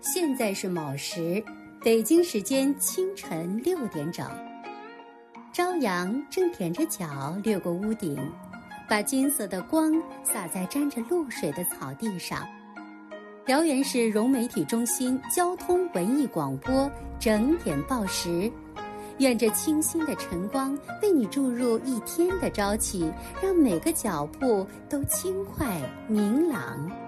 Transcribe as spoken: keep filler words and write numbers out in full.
现在是卯时，北京时间清晨六点整。朝阳正踮着脚掠过屋顶，把金色的光洒在沾着露水的草地上。辽源市融媒体中心交通文艺广播整点报时，愿这清新的晨光为你注入一天的朝气，让每个脚步都轻快明朗。